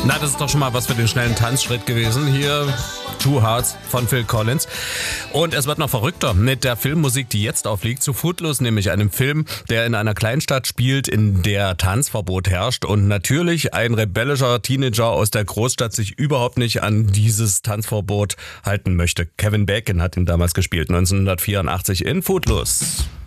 Na, das ist doch schon mal was für den schnellen Tanzschritt gewesen. Hier Two Hearts von Phil Collins. Und es wird noch verrückter mit der Filmmusik, die jetzt aufliegt. Zu Footloose, nämlich einem Film, der in einer Kleinstadt spielt, in der Tanzverbot herrscht. Und natürlich ein rebellischer Teenager aus der Großstadt sich überhaupt nicht an dieses Tanzverbot halten möchte. Kevin Bacon hat ihn damals gespielt, 1984 in Footloose.